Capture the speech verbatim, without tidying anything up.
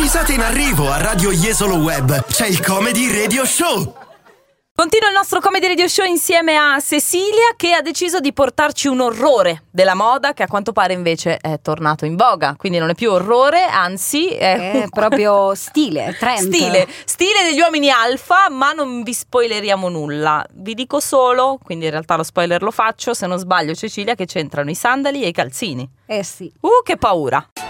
risate in arrivo a Radio Jesolo Web. C'è il Comedy Radio Show. Continua il nostro Comedy Radio Show insieme a Cecilia, che ha deciso di portarci un orrore della moda che a quanto pare invece è tornato in voga. Quindi non è più orrore, anzi è, è proprio stile, trend. Stile, stile degli uomini alfa, ma non vi spoileriamo nulla. Vi dico solo, quindi in realtà lo spoiler lo faccio, se non sbaglio Cecilia, che c'entrano i sandali e i calzini. Eh sì. Uh, che paura.